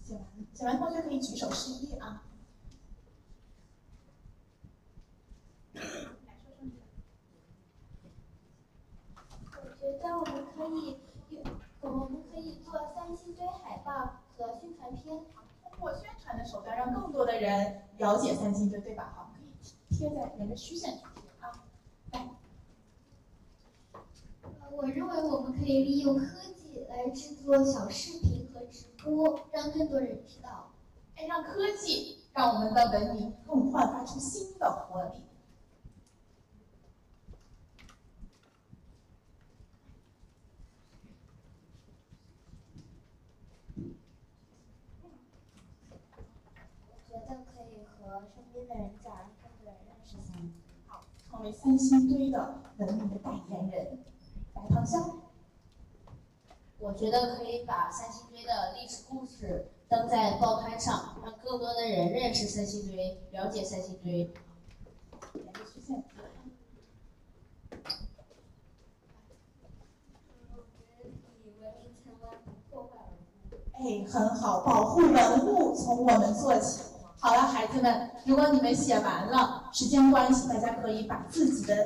写完同学可以举手示意啊。 我觉得我们可以做三星堆海报和宣传片， 通过宣传的手段，让更多的人了解三星堆，对吧？好，可以贴在人的虚线上啊。来， 我认为我们可以利用科技来制作小视频和直播，让更多人知道。 让科技让我们的文明更焕发出新的活力。 我觉得可以和身边的人讲，让更多人认识三星堆。 好，成为三星堆的文明的代言人。白糖香。 我觉得可以把三星堆的历史故事登在报刊上，让更多的人认识三星堆，了解三星堆。 沿着虚线。 我觉得以文明前湾，不破坏文物。 很好，保护文物从我们做起。好了，孩子们，如果你们写完了，时间关系，大家可以把自己的